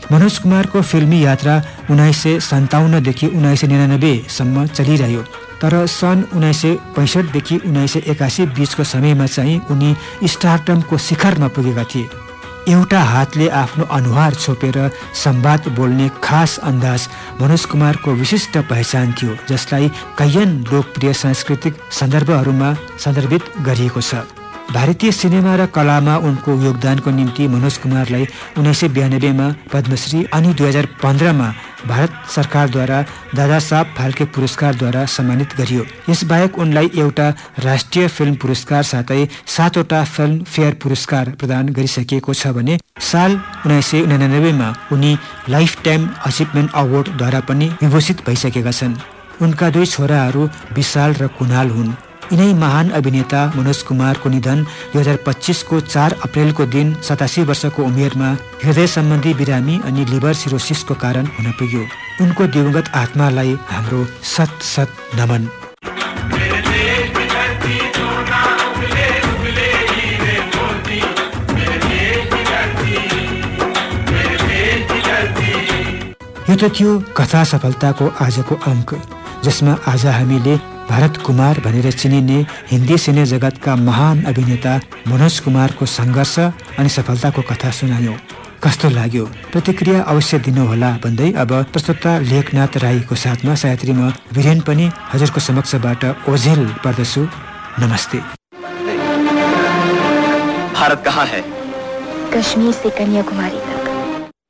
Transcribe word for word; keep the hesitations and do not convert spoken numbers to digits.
मनोज कुमारको फिल्मी यात्रा उन्नाइस सय सन्ताउन्नदेखि उन्नाइस सय निनानब्बेसम्म चलिरह्यो। तर सन् उन्नाइस सय पैँसठदेखि उन्नाइस सय एकासी बिचको समयमा चाहिँ उनी स्टारडमको शिखरमा पुगेका थिए। एउटा हातले आफ्नो अनुहार छोपेर संवाद बोल्ने खास अन्दाज मनोज कुमारको विशिष्ट पहिचान थियो, जसलाई कैयन लोकप्रिय सांस्कृतिक सन्दर्भहरूमा सन्दर्भित गरिएको छ। भारतीय सिनेमा र कलामा उनको योगदानको निम्ति मनोज कुमारलाई उन्नाइस सय बयानब्बेमा पद्मश्री अनि दुई हजार पन्ध्रमा भारत सरकारद्वारा दादा साहब फाल्के पुरस्कारद्वारा सम्मानित गरियो। यसबाहेक उनलाई एउटा राष्ट्रिय फिल्म पुरस्कार साथै सातवटा फिल्म फेयर पुरस्कार प्रदान गरिसकिएको छ भने साल उन्नाइस सय उनानब्बेमा उनी लाइफ टाइम अचिभमेन्ट अवार्डद्वारा पनि विभूषित भइसकेका छन्। उनका दुई छोराहरू विशाल र कुणाल हुन्। यिनै महान अभिनेता मनोज कुमारको निधन दुई हजार पच्चिसको चार अप्रेलको दिन सतासी वर्षको उमेरमा हृदय सम्बन्धी बिरामी अनि लिभर सिरोसिसको कारण हुन पुग्यो। उनको दिवंगत आत्मालाई हाम्रो सत सत नमन। यो त थियो कथा सफलताको आजको अङ्क, जसमा आज हामीले भारत कुमार भनेर चिनिने हिन्दी सिने जगतका महान अभिनेता मनोज कुमारको सङ्घर्ष अनि सफलताको कथा सुनायौँ। कस्तो लाग्यो? प्रतिक्रिया अवश्य दिनुहोला भन्दै अब प्रस्तुता लेखनाथ राईको साथमा सायत्री म वीरेन पनि हजुरको समक्षबाट ओझेल पर्दछु। नमस्ते। भारत कहाँ है? कश्मीर से कन्याकुमारी तक।